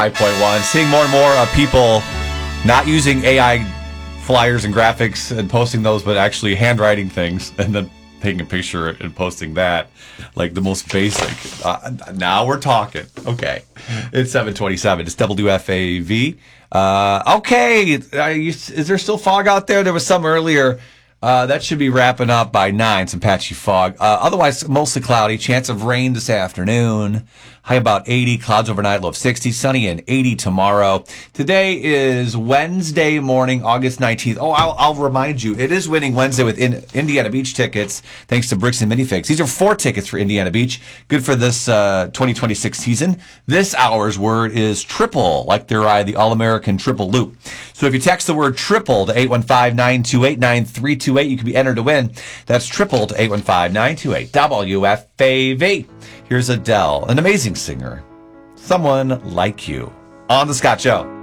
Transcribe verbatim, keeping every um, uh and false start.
five point one, seeing more and more uh, people not using A I flyers and graphics and posting those, but actually handwriting things and then taking a picture and posting that, like the most basic. Uh, now we're talking. Okay. It's seven twenty-seven. It's W F A V. Uh, okay. Uh, you, is there still fog out there? There was some earlier. Uh, that should be wrapping up by nine, some patchy fog. Uh, otherwise, mostly cloudy. Chance of rain this afternoon. High about eighty. Clouds overnight, low of sixty. Sunny and eighty tomorrow. Today is Wednesday morning, August nineteenth. Oh, I'll, I'll remind you, it is Winning Wednesday with in, Indiana Beach tickets, thanks to Bricks and Minifix. These are four tickets for Indiana Beach. Good for this uh, twenty twenty-six season. This hour's word is triple, like their uh, the All-American Triple Loop. So if you text the word triple to eight one five, nine two eight, nine three two eight, you can be entered to win. That's triple to eight one five, nine two eight, W F A V. Here's Adele, an amazing singer. Someone Like You, on The Scott Show.